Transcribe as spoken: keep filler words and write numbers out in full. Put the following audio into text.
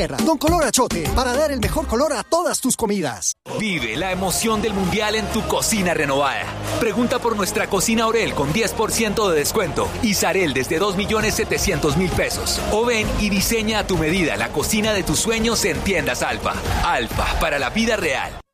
Con Color Achote, para dar el mejor color a todas tus comidas. Vive la emoción del Mundial en tu cocina renovada. Pregunta por nuestra cocina Orel con diez por ciento de descuento y Sarel desde dos millones setecientos mil pesos. O ven y diseña a tu medida la cocina de tus sueños en Tiendas Alfa. Alfa, para la vida real.